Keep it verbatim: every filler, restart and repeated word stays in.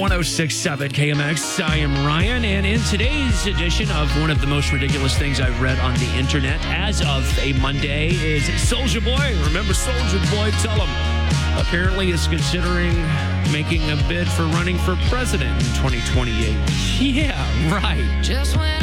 one oh six point seven K M X. I am Ryan, and in today's edition of one of the most ridiculous things I've read on the internet as of a Monday is Soulja Boy. Remember Soulja Boy? Tell him. Apparently is considering making a bid for running for president in twenty twenty-eight. Yeah, right. Just when